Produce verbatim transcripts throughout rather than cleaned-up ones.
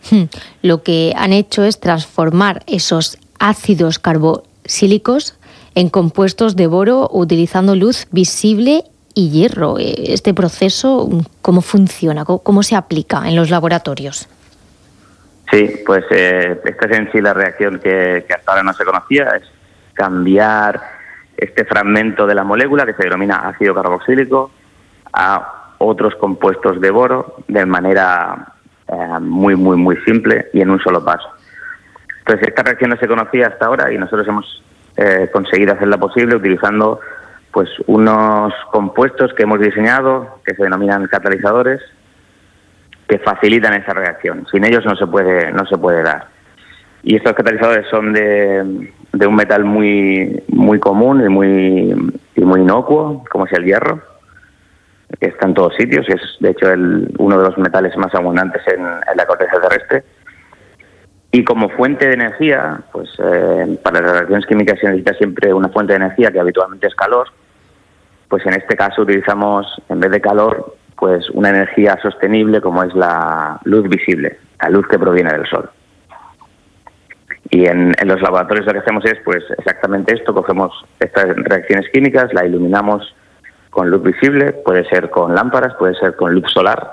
Lo que han hecho es transformar esos ácidos carboxílicos en compuestos de boro utilizando luz visible y hierro. Este proceso, ¿cómo funciona? ¿Cómo se aplica en los laboratorios? Sí, pues eh, esta es en sí la reacción que, que hasta ahora no se conocía, es cambiar este fragmento de la molécula, que se denomina ácido carboxílico, a otros compuestos de boro de manera eh, muy, muy, muy simple y en un solo paso. Entonces, esta reacción no se conocía hasta ahora y nosotros hemos eh, conseguido hacerla posible utilizando pues unos compuestos que hemos diseñado, que se denominan catalizadores, que facilitan esa reacción. Sin ellos no se puede, no se puede dar. Y estos catalizadores son de, de un metal muy, muy común y muy, y muy inocuo, como es el hierro, que está en todos sitios, y es de hecho el, uno de los metales más abundantes en, en la corteza terrestre. Y como fuente de energía, pues eh, para las reacciones químicas se necesita siempre una fuente de energía que habitualmente es calor, pues en este caso utilizamos, en vez de calor, pues una energía sostenible como es la luz visible, la luz que proviene del sol. Y en, en los laboratorios lo que hacemos es pues exactamente esto, cogemos estas reacciones químicas, la iluminamos con luz visible, puede ser con lámparas, puede ser con luz solar,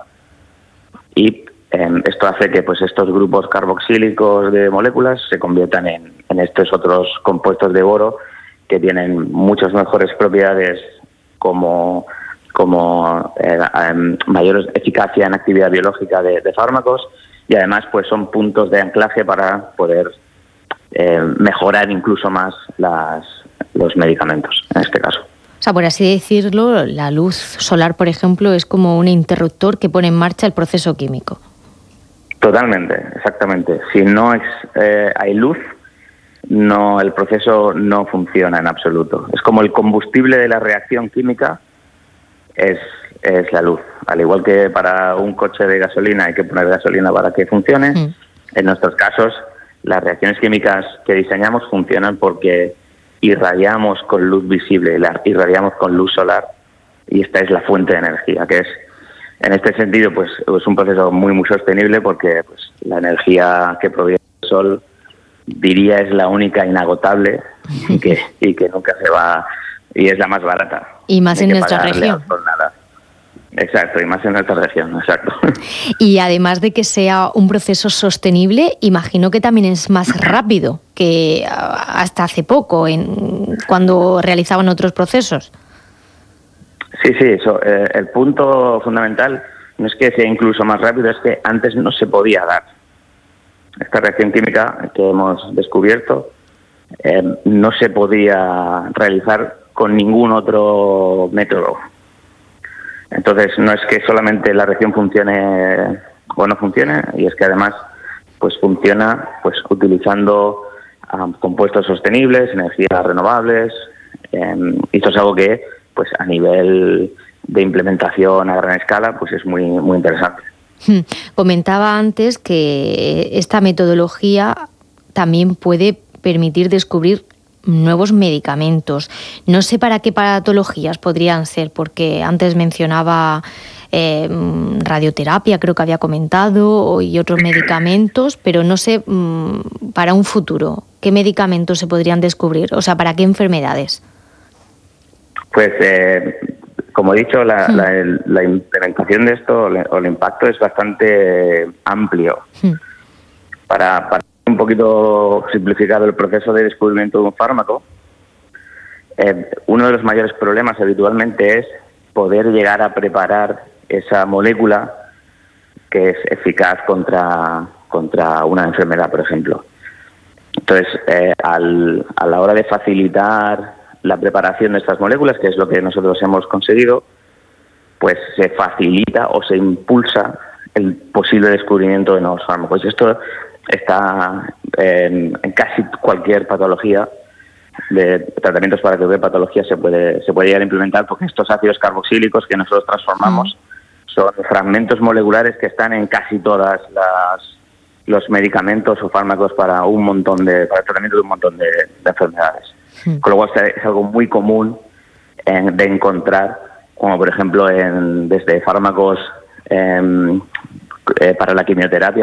y eh, esto hace que pues estos grupos carboxílicos de moléculas se conviertan en, en estos otros compuestos de boro que tienen muchas mejores propiedades como, como eh, eh, mayor eficacia en actividad biológica de, de fármacos, y además pues son puntos de anclaje para poder eh, mejorar incluso más las, los medicamentos, en este caso. O sea, por así decirlo, la luz solar, por ejemplo, es como un interruptor que pone en marcha el proceso químico. Totalmente, exactamente. Si no es, eh, hay luz, no, el proceso no funciona en absoluto. Es como el combustible de la reacción química es, es la luz. Al igual que para un coche de gasolina hay que poner gasolina para que funcione, mm. en nuestros casos las reacciones químicas que diseñamos funcionan porque irradiamos con luz visible, irradiamos con luz solar, y esta es la fuente de energía, que es, en este sentido, pues es un proceso muy, muy sostenible porque pues, la energía que proviene del sol, diría, es la única inagotable y que, y que nunca se va, y es la más barata. Y más en nuestra región. Nada. Exacto, y más en nuestra región, exacto. Y además de que sea un proceso sostenible, imagino que también es más rápido que hasta hace poco, en, cuando realizaban otros procesos. Sí, sí, eso, eh, el punto fundamental no es que sea incluso más rápido, es que antes no se podía dar. Esta reacción química que hemos descubierto eh, no se podía realizar con ningún otro método. Entonces, no es que solamente la reacción funcione o no funcione, y es que además pues funciona pues utilizando um, compuestos sostenibles, energías renovables, eh, y esto es algo que pues a nivel de implementación a gran escala pues es muy, muy interesante. Comentaba antes que esta metodología también puede permitir descubrir nuevos medicamentos. No sé para qué patologías podrían ser, porque antes mencionaba eh, radioterapia, creo que había comentado, y otros medicamentos, pero no sé mmm, para un futuro, ¿qué medicamentos se podrían descubrir? O sea, ¿para qué enfermedades? Pues, eh, como he dicho, la, hmm. la, la implementación de esto, o el impacto es bastante amplio. Hmm. Para... para un poquito simplificado el proceso de descubrimiento de un fármaco, eh, uno de los mayores problemas habitualmente es poder llegar a preparar esa molécula que es eficaz contra, contra una enfermedad, por ejemplo. Entonces, eh, al, a la hora de facilitar la preparación de estas moléculas, que es lo que nosotros hemos conseguido, pues se facilita o se impulsa el posible descubrimiento de nuevos fármacos. Y esto está en, en casi cualquier patología, de tratamientos para cualquier patología se puede se puede llegar a implementar, porque estos ácidos carboxílicos que nosotros transformamos son fragmentos moleculares que están en casi todas las los medicamentos o fármacos para un montón de para el tratamiento de un montón de, de enfermedades. Sí. Con lo cual es algo muy común en, de encontrar, como por ejemplo en, desde fármacos eh, eh, para la quimioterapia,